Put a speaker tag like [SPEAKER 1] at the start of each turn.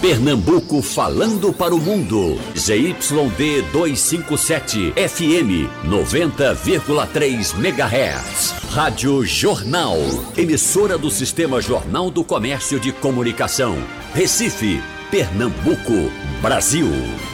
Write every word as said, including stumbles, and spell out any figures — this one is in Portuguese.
[SPEAKER 1] Pernambuco falando para o mundo. Z Y D duzentos e cinquenta e sete, F M noventa vírgula três megahertz. Rádio Jornal. Emissora do Sistema Jornal do Comércio de Comunicação. Recife, Pernambuco, Brasil.